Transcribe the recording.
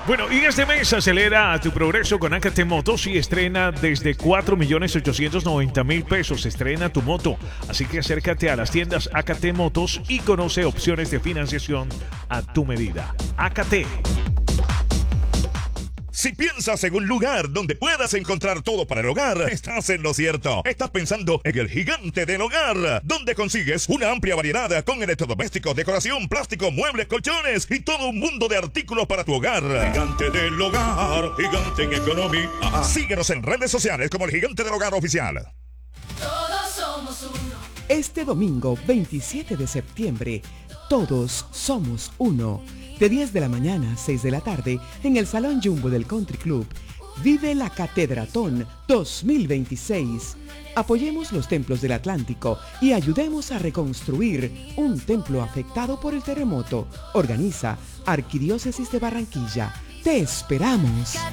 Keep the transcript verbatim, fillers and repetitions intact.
Bueno, y este mes acelera tu progreso con A K T Motos y estrena desde cuatro millones ochocientos noventa mil pesos. Estrena tu moto. Así que acércate a las tiendas A K T Motos y conoce opciones de financiación a tu medida. A K T. Si piensas en un lugar donde puedas encontrar todo para el hogar, estás en lo cierto. Estás pensando en el gigante del hogar, donde consigues una amplia variedad con electrodomésticos, decoración, plástico, muebles, colchones y todo un mundo de artículos para tu hogar. Gigante del hogar, gigante en economía. Síguenos en redes sociales como el Gigante del Hogar Oficial. Todos somos uno. Este domingo veintisiete de septiembre, todos somos uno. De diez de la mañana a seis de la tarde, en el Salón Jumbo del Country Club, vive la Catedratón dos mil veintiséis. Apoyemos los templos del Atlántico y ayudemos a reconstruir un templo afectado por el terremoto. Organiza Arquidiócesis de Barranquilla. ¡Te esperamos!